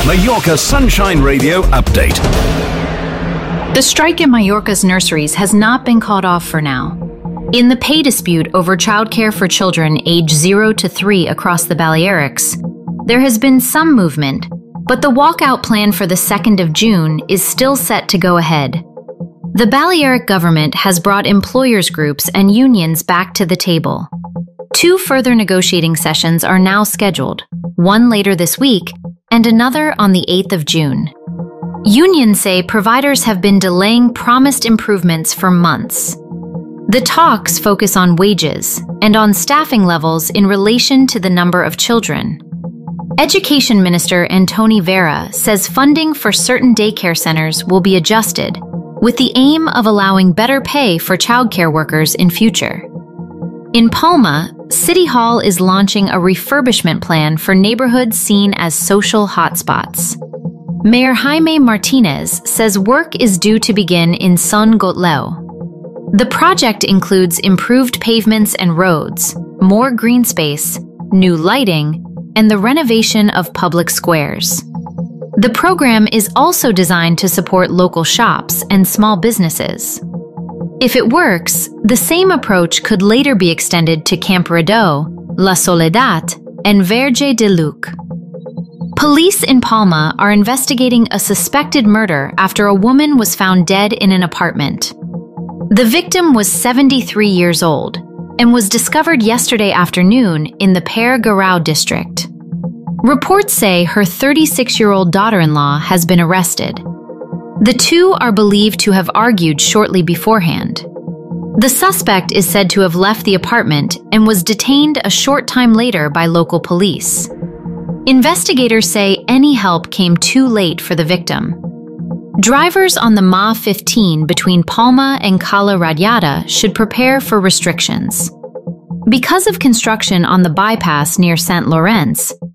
Mallorca Sunshine Radio update. The strike in Mallorca's nurseries has not been called off for now. In the pay dispute over childcare for children aged 0 to 3 across the Balearics, there has been some movement, but the walkout plan for the 2nd of June is still set to go ahead. The Balearic government has brought employers' groups and unions back to the table. 2 further negotiating sessions are now scheduled, one later this week and another on the 8th of June. Unions say providers have been delaying promised improvements for months. The talks focus on wages and on staffing levels in relation to the number of children. Education Minister Antoni Vera says funding for certain daycare centers will be adjusted, with the aim of allowing better pay for childcare workers in future. In Palma, City Hall is launching a refurbishment plan for neighborhoods seen as social hotspots. Mayor Jaime Martinez says work is due to begin in Son Gotleu. The project includes improved pavements and roads, more green space, new lighting, and the renovation of public squares. The program is also designed to support local shops and small businesses. If it works, the same approach could later be extended to Campredó, La Soledad, and Verge de Luc. Police in Palma are investigating a suspected murder after a woman was found dead in an apartment. The victim was 73 years old and was discovered yesterday afternoon in the Per Garau district. Reports say her 36-year-old daughter-in-law has been arrested. The two are believed to have argued shortly beforehand. The suspect is said to have left the apartment and was detained a short time later by local police. Investigators say any help came too late for the victim. Drivers on the MA15 between Palma and Cala Radiata should prepare for restrictions. Because of construction on the bypass near St. Lawrence,